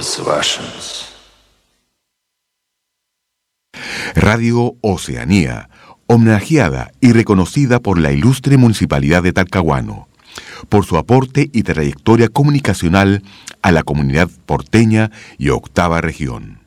was Russians. Radio Oceanía, homenajeada y reconocida por la ilustre Municipalidad de Talcahuano, por su aporte y trayectoria comunicacional a la comunidad porteña y octava región.